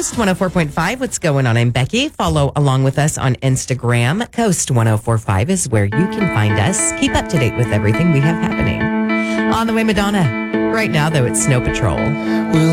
Coast 104.5. What's going on? I'm Becky. Follow along with us on Instagram. Coast 104.5 is where you can find us. Keep up to date with everything we have happening. On the way, Madonna. Right now, though, it's Snow Patrol.